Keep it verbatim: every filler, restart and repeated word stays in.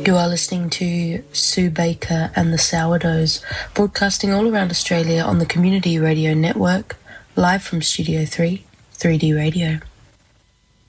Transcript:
You are listening to Sue Baker and the Sourdoughs, broadcasting all around Australia on the Community Radio Network, live from Studio three, three D Radio.